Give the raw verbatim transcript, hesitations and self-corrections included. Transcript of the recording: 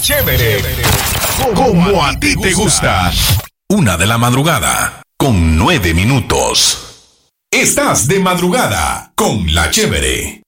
Chévere. Como a ti te gusta. Una de la madrugada, con nueve minutos. Estás de madrugada con La Chévere.